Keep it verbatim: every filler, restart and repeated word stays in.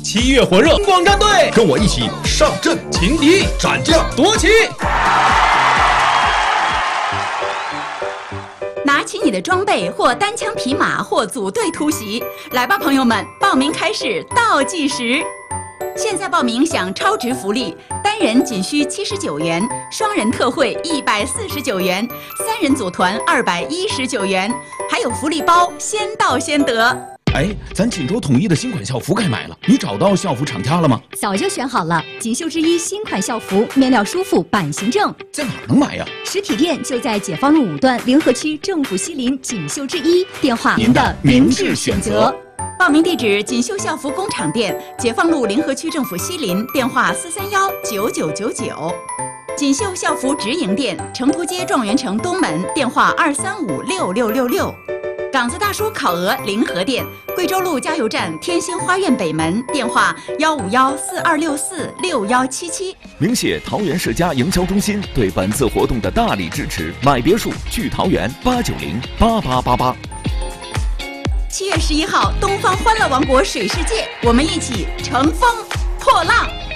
七月火热，广战队， 跟我一起上阵， 擒敌、 斩将、 夺旗。 拿起你的装备，或单枪匹马，或组队突袭，来吧，朋友们！报名开始倒计时。现在报名享超值福利，单人仅需七十九元，双人特惠一百四十九元，三人组团二百一十九元，还有福利包，先到先得。 哎，咱锦州统一的新款校服该买了，你找到校服厂家了吗？ 早就选好了，锦绣之一新款校服，面料舒服，版型正， 在哪儿能买呀？ 实体店就在解放路五段联合区政府西林锦绣之一，电话您的明智选择。 报名地址：锦绣校服工厂店，解放路联合区政府西林，电话四三幺九九九九。锦绣校服直营店，成都街状元城东门，电话二三五六六六六。港子大叔烤鹅临河店，贵州路加油站天星花苑北门，电话幺五幺四二六四六幺七七。 鸣谢桃园世家营销中心对本次活动的大力支持，买别墅聚桃园八九零八八八八。 七月十一号，东方欢乐王国水世界，我们一起乘风破浪。